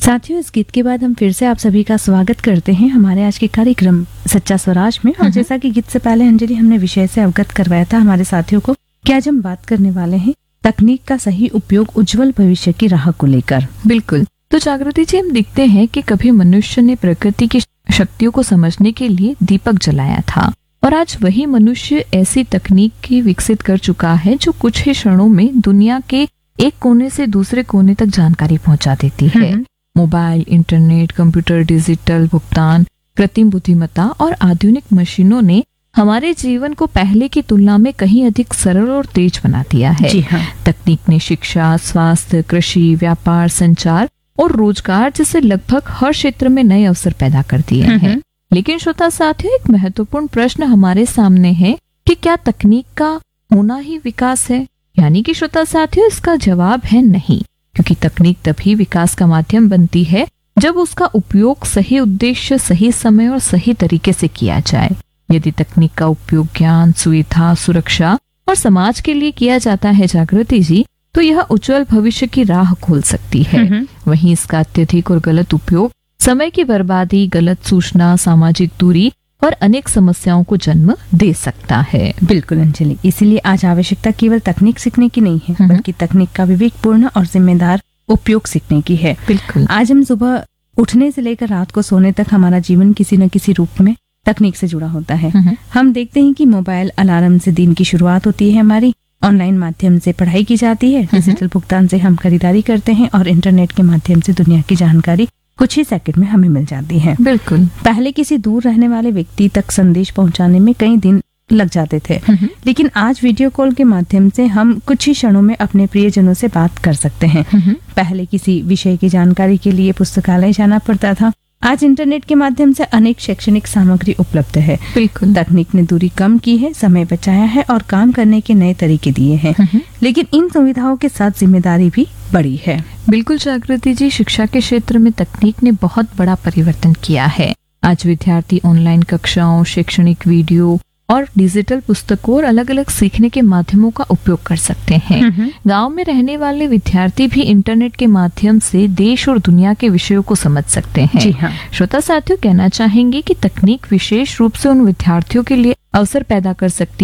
साथियों, इस गीत के बाद हम फिर से आप सभी का स्वागत करते हैं हमारे आज के कार्यक्रम सच्चा स्वराज में। और जैसा कि गीत से पहले अंजलि हमने विषय से अवगत करवाया था हमारे साथियों को कि आज हम बात करने वाले हैं तकनीक का सही उपयोग उज्जवल भविष्य की राह को लेकर। बिल्कुल। तो जागृति जी, हम देखते हैं कि कभी मनुष्य ने प्रकृति की शक्तियों को समझने के लिए दीपक जलाया था और आज वही मनुष्य ऐसी तकनीक की विकसित कर चुका है जो कुछ ही क्षणों में दुनिया के एक कोने से दूसरे कोने तक जानकारी पहुंचा देती है। मोबाइल, इंटरनेट, कंप्यूटर, डिजिटल भुगतान, कृत्रिम बुद्धिमत्ता और आधुनिक मशीनों ने हमारे जीवन को पहले की तुलना में कहीं अधिक सरल और तेज बना दिया है। जी हाँ। तकनीक ने शिक्षा, स्वास्थ्य, कृषि, व्यापार, संचार और रोजगार जैसे लगभग हर क्षेत्र में नए अवसर पैदा कर दिए हैं। लेकिन श्रोता साथियों, एक महत्वपूर्ण प्रश्न हमारे सामने है कि क्या तकनीक का होना ही विकास है? यानी कि श्रोता साथियों, इसका जवाब है नहीं, क्योंकि तकनीक तभी विकास का माध्यम बनती है जब उसका उपयोग सही उद्देश्य, सही समय और सही तरीके से किया जाए। यदि तकनीक का उपयोग ज्ञान, सुविधा, सुरक्षा और समाज के लिए किया जाता है जागृति जी, तो यह उज्जवल भविष्य की राह खोल सकती है। वहीं इसका अत्यधिक और गलत उपयोग समय की बर्बादी, गलत सूचना, सामाजिक दूरी और अनेक समस्याओं को जन्म दे सकता है। बिल्कुल अंजलि, इसीलिए आज आवश्यकता केवल तकनीक सीखने की नहीं है, बल्कि तकनीक का विवेकपूर्ण और जिम्मेदार उपयोग सीखने की है। बिल्कुल। आज हम सुबह उठने से लेकर रात को सोने तक हमारा जीवन किसी न किसी रूप में तकनीक से जुड़ा होता है। हम देखते हैं कि मोबाइल अलार्म से दिन की शुरुआत होती है हमारी, ऑनलाइन माध्यम से पढ़ाई की जाती है, डिजिटल भुगतान से हम खरीदारी करते हैं और इंटरनेट के माध्यम से दुनिया की जानकारी कुछ ही सेकंड में हमें मिल जाती है। बिल्कुल। पहले किसी दूर रहने वाले व्यक्ति तक संदेश पहुंचाने में कई दिन लग जाते थे, लेकिन आज वीडियो कॉल के माध्यम से हम कुछ ही क्षणों में अपने प्रियजनों से बात कर सकते हैं। पहले किसी विषय की जानकारी के लिए पुस्तकालय जाना पड़ता था, आज इंटरनेट के माध्यम से अनेक शैक्षणिक सामग्री उपलब्ध है। बिल्कुल। तकनीक ने दूरी कम की है, समय बचाया है और काम करने के नए तरीके दिए हैं। लेकिन इन सुविधाओं के साथ जिम्मेदारी भी बड़ी है। बिल्कुल जागृति जी, शिक्षा के क्षेत्र में तकनीक ने बहुत बड़ा परिवर्तन किया है। आज विद्यार्थी ऑनलाइन कक्षाओं, शैक्षणिक वीडियो और डिजिटल पुस्तकों और अलग अलग सीखने के माध्यमों का उपयोग कर सकते हैं। गांव में रहने वाले विद्यार्थी भी इंटरनेट के माध्यम से देश और दुनिया के विषयों को समझ सकते हैं। जी हाँ। श्रोता साथियों, कहना चाहेंगे कि तकनीक विशेष रूप से उन विद्यार्थियों के लिए अवसर पैदा कर सकती